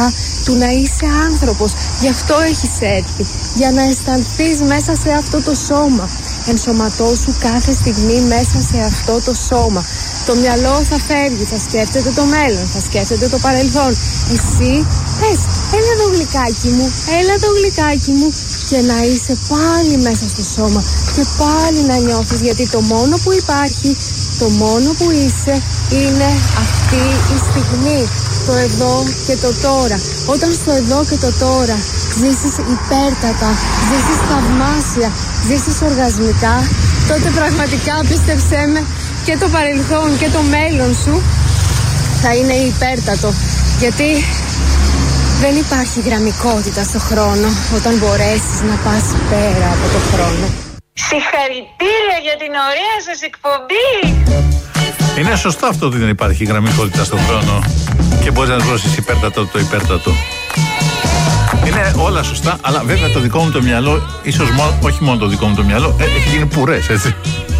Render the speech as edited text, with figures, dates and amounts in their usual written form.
του να είσαι άνθρωπος. Γι' αυτό έχεις έρθει, για να αισθανθείς μέσα σε αυτό το σώμα. Ενσωματώσου κάθε στιγμή μέσα σε αυτό το σώμα. Το μυαλό θα φεύγει, θα σκέφτεται το μέλλον, θα σκέφτεται το παρελθόν. Εσύ πες, έλα εδώ γλυκάκι μου, έλα εδώ γλυκάκι μου, και να είσαι πάλι μέσα στο σώμα και πάλι να νιώθεις, γιατί το μόνο που υπάρχει, το μόνο που είσαι, είναι αυτή η στιγμή, το εδώ και το τώρα. Όταν στο εδώ και το τώρα ζήσεις υπέρτατα, ζήσεις θαυμάσια, ζήσεις οργασμικά, τότε πραγματικά, πίστεψέ με, και το παρελθόν και το μέλλον σου θα είναι υπέρτατο, γιατί δεν υπάρχει γραμμικότητα στο χρόνο όταν μπορέσεις να πας πέρα από το χρόνο. Συγχαρητήρια για την ωραία σας εκπομπή. Είναι σωστό αυτό ότι δεν υπάρχει γραμμικότητα στον χρόνο και μπορείς να δώσεις υπέρτατο το υπέρτατο. Είναι όλα σωστά, αλλά βέβαια το δικό μου το μυαλό, ίσως όχι μόνο το δικό μου το μυαλό, έχει γίνει πουρές, έτσι.